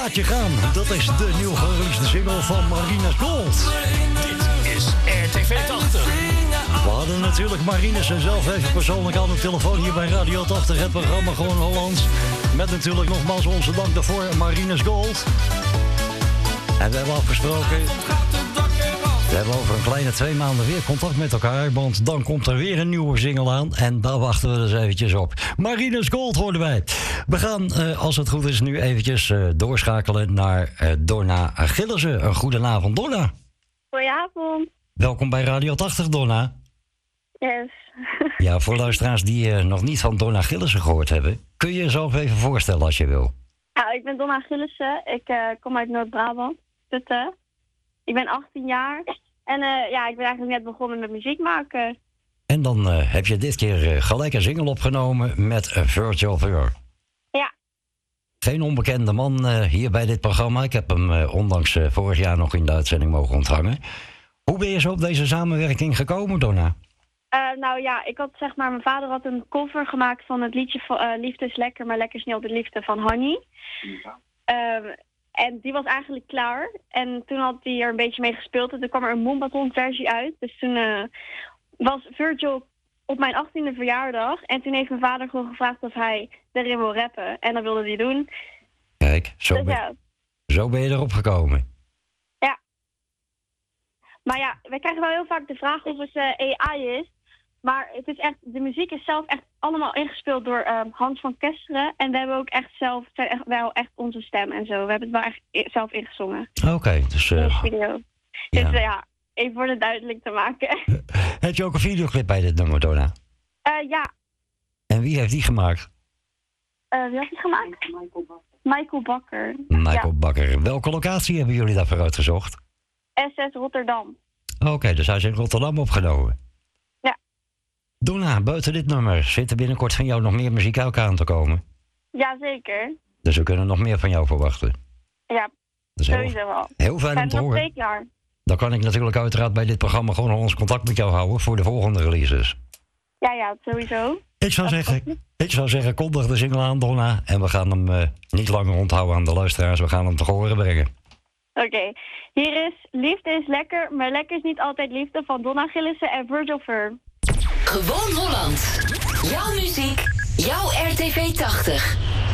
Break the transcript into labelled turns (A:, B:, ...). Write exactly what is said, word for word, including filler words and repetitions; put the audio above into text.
A: Laat je gaan. Dat is de nieuw gereleasede single van Marines Gold.
B: Dit is R T V tachtig.
A: We hadden natuurlijk Marines zelf even persoonlijk aan de telefoon hier bij Radio tachtig. Het programma Gewoon Hollands. Met natuurlijk nogmaals onze dank daarvoor, Marines Gold. En we hebben afgesproken... We hebben over een kleine twee maanden weer contact met elkaar, want dan komt er weer een nieuwe single aan en daar wachten we dus eventjes op. Marines Gold hoorden wij. We gaan, uh, als het goed is, nu eventjes uh, doorschakelen naar uh, Donna Gillissen. Een goedenavond, Donna.
C: Goedenavond.
A: Welkom bij Radio tachtig, Donna.
C: Yes.
A: Ja, voor luisteraars die uh, nog niet van Donna Gillissen gehoord hebben, kun je jezelf even voorstellen als je wil.
C: Nou, ik ben Donna Gillissen. Ik uh, kom uit Noord-Brabant. Putten. Ik ben achttien jaar en uh, ja, ik ben eigenlijk net begonnen met muziek maken.
A: En dan uh, heb je dit keer uh, gelijk een single opgenomen met uh, Virgil Ver.
C: Ja.
A: Geen onbekende man uh, hier bij dit programma. Ik heb hem uh, ondanks uh, vorig jaar nog in de uitzending mogen ontvangen. Hoe ben je zo op deze samenwerking gekomen, Donna?
C: Uh, nou ja, ik had zeg maar, mijn vader had een cover gemaakt van het liedje van, uh, Liefde is lekker, maar lekker is niet altijd liefde van Honey. Ja. Uh, En die was eigenlijk klaar. En toen had hij er een beetje mee gespeeld. En toen kwam er een Moombahton versie uit. Dus toen uh, was Virgil op mijn achttiende verjaardag. En toen heeft mijn vader gewoon gevraagd of hij erin wil rappen. En dat wilde hij doen.
A: Kijk, zo,
C: dus,
A: ben,
C: ja.
A: zo ben je erop gekomen.
C: Ja. Maar ja, wij krijgen wel heel vaak de vraag of het uh, A I is. Maar het is echt, de muziek is zelf echt allemaal ingespeeld door uh, Hans van Kesteren. En we hebben ook echt zelf, zijn echt, wel echt onze stem en zo. We hebben het wel echt zelf ingezongen.
A: Oké, okay, dus... Uh,
C: in de video.
A: Ja.
C: Dus uh, ja, even voor het duidelijk te maken.
A: Heb je ook een videoclip bij dit nummer, Donna?
C: Uh, ja.
A: En wie heeft die gemaakt?
C: Uh, wie heeft die gemaakt? Michael Bakker. Michael Bakker.
A: Michael
C: ja.
A: Bakker. Welke locatie hebben jullie daarvoor uitgezocht?
C: S S Rotterdam.
A: Oké, okay, dus hij is in Rotterdam opgenomen. Donna, buiten dit nummer, zit er binnenkort van jou nog meer muziek ook aan te komen?
C: Jazeker.
A: Dus we kunnen nog meer van jou verwachten?
C: Ja,
A: dat is
C: sowieso
A: heel,
C: wel.
A: Heel fijn om te horen.
C: Twee jaar.
A: Dan kan ik natuurlijk uiteraard bij dit programma gewoon ons contact met jou houden voor de volgende releases.
C: Ja, ja, sowieso.
A: Ik zou, zeggen, ik zou zeggen, kondig de single aan, Donna. En we gaan hem uh, niet langer onthouden aan de luisteraars. We gaan hem te horen brengen.
C: Oké, okay. Hier is Liefde is lekker, maar lekker is niet altijd liefde van Donna Gillissen en Virgil Ver.
D: Gewoon Holland. Jouw muziek, jouw R T V tachtig.